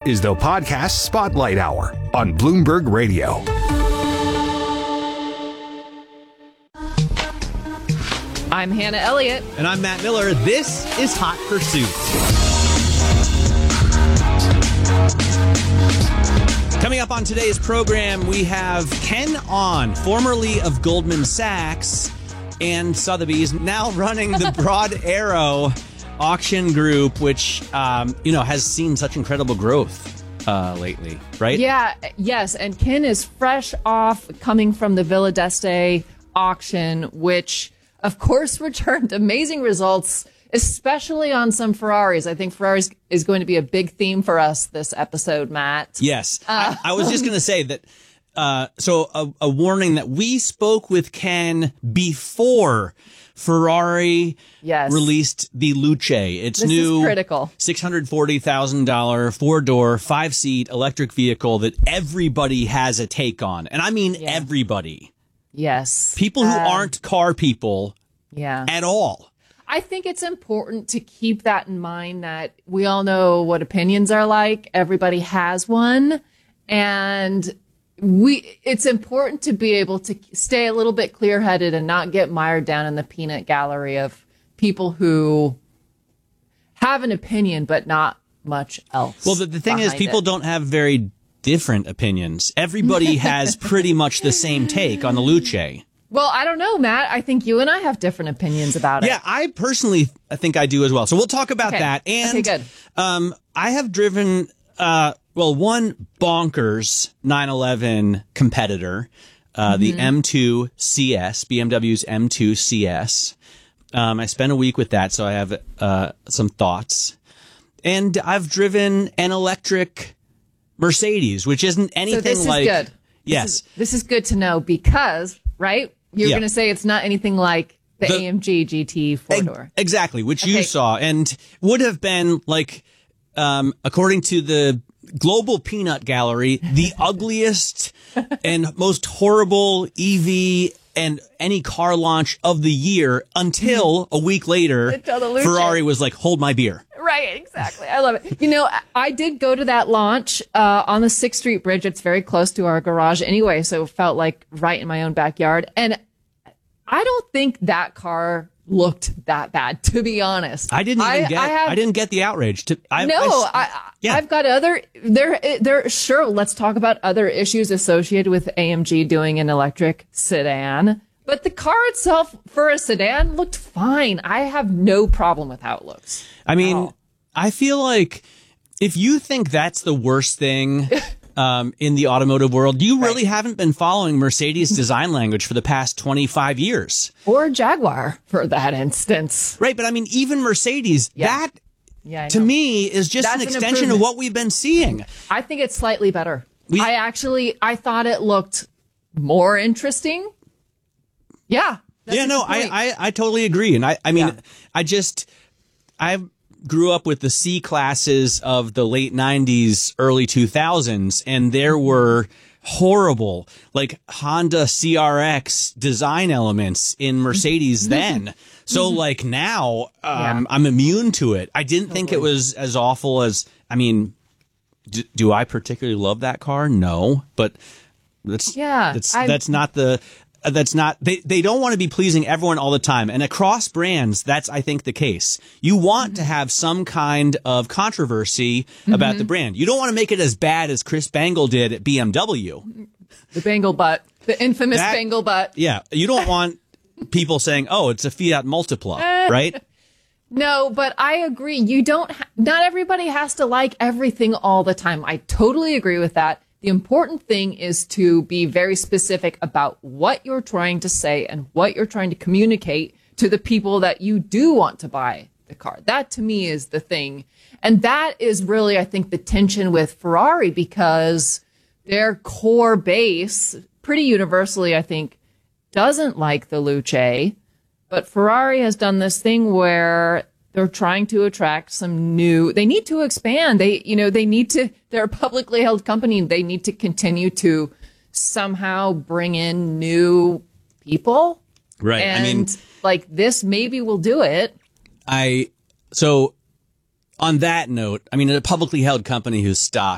is the Podcast Spotlight Hour on Bloomberg Radio. I'm Hannah Elliott. And I'm Matt Miller. This is Hot Pursuit. Coming up on today's program, we have Ken On, formerly of Goldman Sachs and Sotheby's, now running the Broad Arrow auction group, which, has seen such incredible growth lately, right? Yeah, yes. And Ken is fresh off coming from the Villa d'Este auction, which, of course, returned amazing results, especially on some Ferraris. I think Ferraris is going to be a big theme for us this episode, Matt. Yes. I was just going to say that. So a warning that we spoke with Ken before Ferrari released the Luce. Its this new is critical. $640,000 four-door, 5-seat electric vehicle that everybody has a take on. And I mean everybody. Yes. People who aren't car people at all. I think it's important to keep that in mind, that we all know what opinions are like. Everybody has one. And it's important to be able to stay a little bit clear-headed and not get mired down in the peanut gallery of people who have an opinion but not much else. Well, the thing is, people don't have very different opinions. Everybody has pretty much the same take on the Luce. Well, I don't know, Matt. I think you and I have different opinions about it. Yeah, I personally think I do as well. So we'll talk about that. And good. I have driven one bonkers 911 competitor, the M2 CS, BMW's M2 CS. I spent a week with that, so I have some thoughts. And I've driven an electric Mercedes, which isn't anything so this like. Is good. Yes. This is good to know because, right? You're going to say it's not anything like the AMG GT four-door. Exactly, which you saw, and would have been like, according to the Global Peanut Gallery, the ugliest and most horrible EV and any car launch of the year until a week later, Ferrari was like, hold my beer. Right, exactly. I love it. You know, I did go to that launch on the 6th Street Bridge. It's very close to our garage anyway, so it felt like right in my own backyard. And I don't think that car looked that bad, to be honest. I didn't get the outrage. I've got other sure. Let's talk about other issues associated with AMG doing an electric sedan. But the car itself, for a sedan, looked fine. I have no problem with how it looks. I mean, I feel like if you think that's the worst thing in the automotive world, you really haven't been following Mercedes design language for the past 25 years. Or Jaguar, for that instance. Right, but I mean, even Mercedes, that, to me, is just an extension of what we've been seeing. I think it's slightly better. I thought it looked more interesting. Yeah. I totally agree. And I mean, I grew up with the C classes of the late 90s, early 2000s, and there were horrible, like Honda CRX design elements in Mercedes then. So like now, I'm immune to it. I didn't think it was as awful as, I mean, do I particularly love that car? No, but that's not the... they don't want to be pleasing everyone all the time. And across brands, that's, I think, the case. You want to have some kind of controversy about the brand. You don't want to make it as bad as Chris Bangle did at BMW. The Bangle butt. The infamous Bangle butt. Yeah. You don't want people saying, oh, it's a Fiat Multipla, right? No, but I agree. Not everybody has to like everything all the time. I totally agree with that. The important thing is to be very specific about what you're trying to say and what you're trying to communicate to the people that you do want to buy the car. That, to me, is the thing. And that is really, I think, the tension with Ferrari, because their core base, pretty universally, I think, doesn't like the Luce. But Ferrari has done this thing where they're trying to attract some new, they need to expand. They're a publicly held company. They need to continue to somehow bring in new people. Right. And like this maybe will do it. So on that note, I mean, a publicly held company whose stock